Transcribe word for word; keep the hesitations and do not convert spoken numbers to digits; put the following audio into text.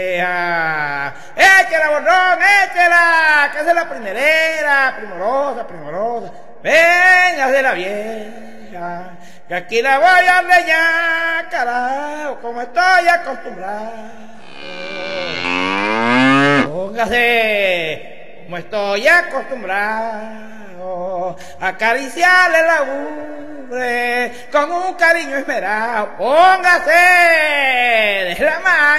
Échela, borrón, échela, que es la primerera, primorosa, primorosa. Venga de la vieja, que aquí la voy a leñar, carajo, como estoy acostumbrado. Póngase, como estoy acostumbrado, a acariciarle la ubre con un cariño esmerado. Póngase de la mano.